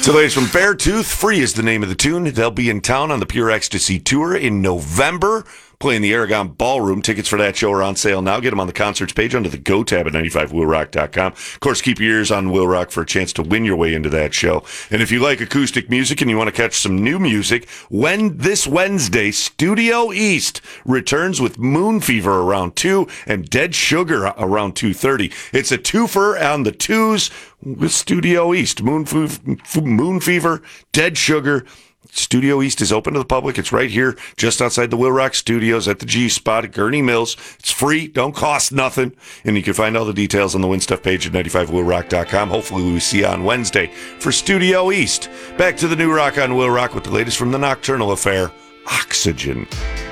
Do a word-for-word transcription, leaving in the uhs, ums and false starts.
So, ladies from Beartooth, Free is the name of the tune. They'll be in town on the Pure Ecstasy Tour in November, playing the Aragon Ballroom. Tickets for that show are on sale now. Get them on the concerts page under the Go tab at ninety-five will rock dot com. Of course, keep your ears on Will Rock for a chance to win your way into that show. And if you like acoustic music and you want to catch some new music, when this Wednesday, Studio East returns with Moon Fever around two and Dead Sugar around two thirty. It's a twofer on the twos with Studio East. Moon, Fe- Moon Fever, Dead Sugar. Studio East is open to the public. It's right here, just outside the Will Rock Studios at the G Spot at Gurney Mills. It's free, don't cost nothing. And you can find all the details on the Win Stuff page at ninety-five will rock dot com. Hopefully we see you on Wednesday for Studio East. Back to the new rock on Will Rock with the latest from the Nocturnal Affair, Oxygen.